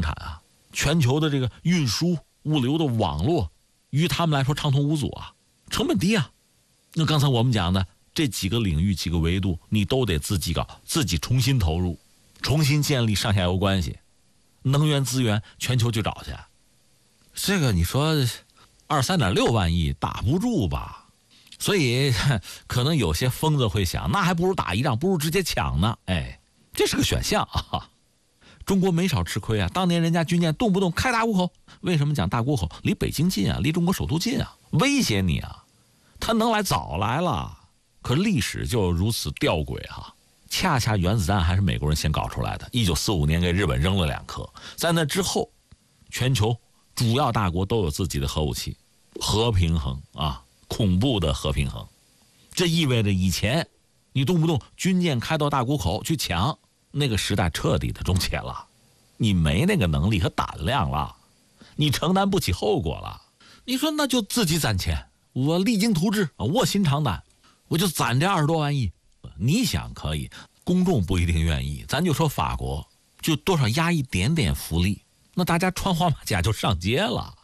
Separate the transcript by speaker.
Speaker 1: 产啊，全球的这个运输物流的网络于他们来说畅通无阻啊，成本低啊。那刚才我们讲的这几个领域几个维度你都得自己搞，自己重新投入，重新建立上下游关系，能源资源全球去找去。这个你说23.6万亿打不住吧？所以可能有些疯子会想，那还不如打一仗，不如直接抢呢。哎，这是个选项啊。中国没少吃亏啊，当年人家军舰动不动开大沽口。为什么讲大沽口？离北京近啊，离中国首都近啊，威胁你啊。他能来早来了，可历史就如此吊诡啊。恰恰原子弹还是美国人先搞出来的，1945年给日本扔了2颗，在那之后全球主要大国都有自己的核武器，核平衡啊，恐怖的核平衡。这意味着以前你动不动军舰开到大沽口去抢，那个时代彻底的终结了，你没那个能力和胆量了，你承担不起后果了。你说那就自己攒钱，我励精图治，卧薪尝胆，我就攒这20多万亿。你想可以，公众不一定愿意。咱就说法国，就多少压一点点福利，那大家穿黄马甲就上街了。